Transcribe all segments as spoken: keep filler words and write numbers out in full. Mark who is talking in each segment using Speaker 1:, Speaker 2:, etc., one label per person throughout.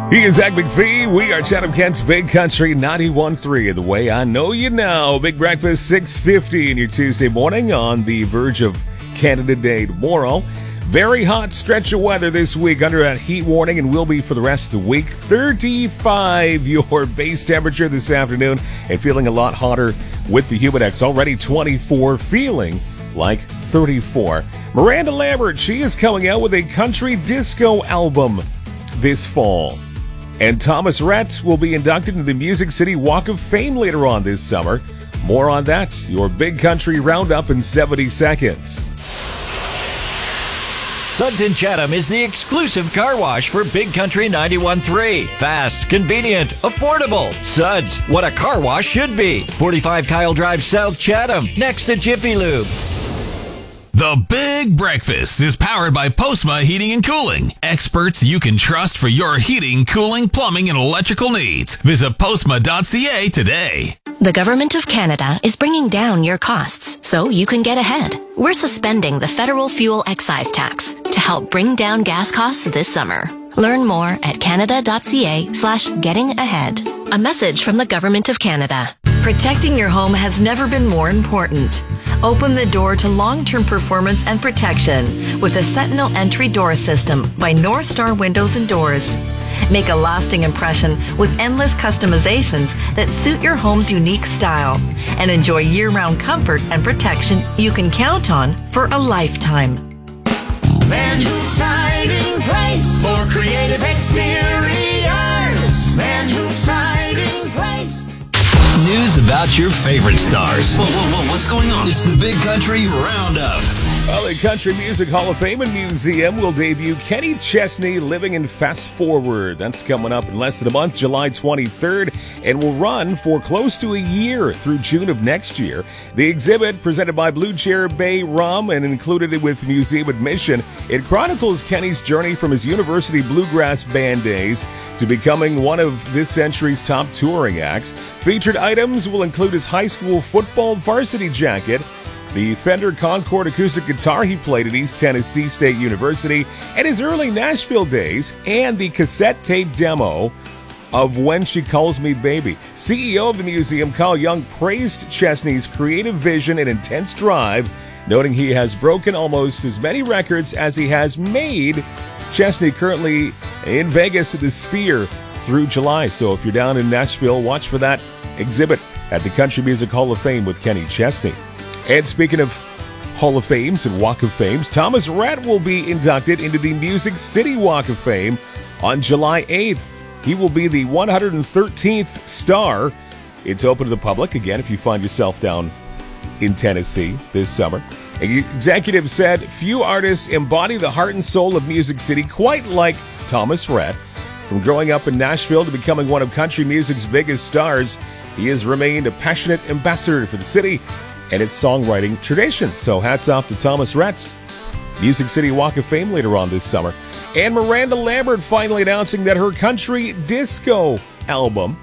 Speaker 1: He is Zach McPhee. We are Chatham-Kent's Big Country ninety-one point three. The way I know you now. Big Breakfast six fifty in your Tuesday morning on the verge of Canada Day tomorrow. Very hot stretch of weather this week under that heat warning and will be for the rest of the week. thirty-five your base temperature this afternoon and feeling a lot hotter with the Humidex. Already twenty-four, feeling like thirty-four. Miranda Lambert, she is coming out with a country disco album this fall. And Thomas Rhett will be inducted into the Music City Walk of Fame later on this summer. More on that, your Big Country Roundup in seventy seconds.
Speaker 2: Suds in Chatham is the exclusive car wash for Big Country ninety-one point three. Fast, convenient, affordable. Suds, what a car wash should be. forty-five Kyle Drive, South Chatham, next to Jiffy Lube.
Speaker 3: The Big Breakfast is powered by Postma Heating and Cooling. Experts you can trust for your heating, cooling, plumbing, and electrical needs. Visit postma dot c a today.
Speaker 4: The Government of Canada is bringing down your costs so you can get ahead. We're suspending the federal fuel excise tax to help bring down gas costs this summer. Learn more at canada dot c a slash getting ahead. A message from the Government of Canada.
Speaker 5: Protecting your home has never been more important. Open the door to long-term performance and protection with the Sentinel Entry Door System by North Star Windows and Doors. Make a lasting impression with endless customizations that suit your home's unique style and enjoy year-round comfort and protection you can count on for a lifetime.
Speaker 6: Van Hool Siding Place for creative exteriors. Van Hool Siding Place.
Speaker 7: News about your favorite stars.
Speaker 8: Whoa, whoa, whoa, what's going on?
Speaker 7: It's the Big Country Roundup.
Speaker 1: Well, the Country Music Hall of Fame and Museum will debut Kenny Chesney Living in Fast Forward. That's coming up in less than a month, July twenty-third, and will run for close to a year through June of next year. The exhibit, presented by Blue Chair Bay Rum and included with museum admission, it chronicles Kenny's journey from his university bluegrass band days to becoming one of this century's top touring acts. Featured items will include his high school football varsity jacket, the Fender Concord acoustic guitar he played at East Tennessee State University, and his early Nashville days, and the cassette tape demo of When She Calls Me Baby. C E O of the museum, Kyle Young, praised Chesney's creative vision and intense drive, noting he has broken almost as many records as he has made. Chesney currently in Vegas at the Sphere through July, so if you're down in Nashville, watch for that exhibit at the Country Music Hall of Fame with Kenny Chesney. And speaking of Hall of Fames and Walk of Fames, Thomas Rhett will be inducted into the Music City Walk of Fame on July eighth. He will be the one hundred thirteenth star. It's open to the public, again, if you find yourself down in Tennessee this summer. Executives said few artists embody the heart and soul of Music City quite like Thomas Rhett. From growing up in Nashville to becoming one of country music's biggest stars, he has remained a passionate ambassador for the city and its songwriting tradition. So hats off to Thomas Rhett. Music City Walk of Fame later on this summer. And Miranda Lambert finally announcing that her country disco album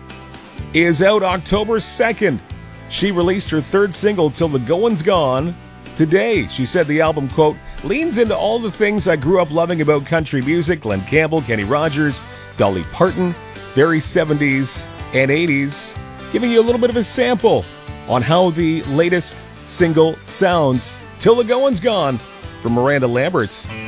Speaker 1: is out October second. She released her third single, Till the Goin's Gone, today. She said the album, quote, leans into all the things I grew up loving about country music: Glenn Campbell, Kenny Rogers, Dolly Parton, very seventies and eighties, giving you a little bit of a sample on how the latest single sounds. Till the Goin's Gone from Miranda Lambert.